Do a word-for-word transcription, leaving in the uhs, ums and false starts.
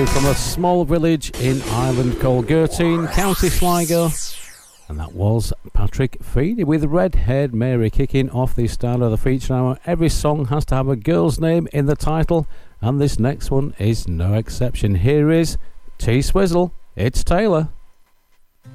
boy from a small village in Ireland called Gertine, County Sligo. And that was Patrick Feeney with Red-Haired Mary kicking off the start of the feature hour. Every song has to have a girl's name in the title, and this next one is no exception. Here is T-Swizzle, It's Taylor.